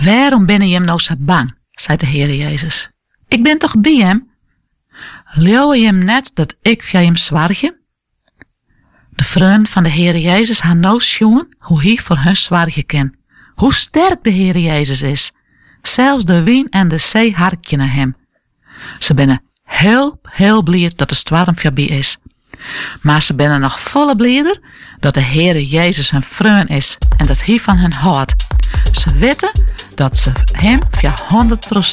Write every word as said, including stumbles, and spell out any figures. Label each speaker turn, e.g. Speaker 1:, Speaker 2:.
Speaker 1: Waarom ben je hem nou zo bang, zei de Heere Jezus. Ik ben toch bij hem? Leeuw je hem net dat ik via hem zwaarje? De vrienden van de Heere Jezus gaan nou zien hoe hij voor hun zwaarje kan. Hoe sterk de Heere Jezus is. Zelfs de wind en de zee harkje naar hem. Ze binnen heel, heel blij dat de storm voorbij is. Maar ze binnen nog volle blijder dat de Heere Jezus hun vriend is en dat hij van hen houdt. Ze weten dat ze hem via honderd procent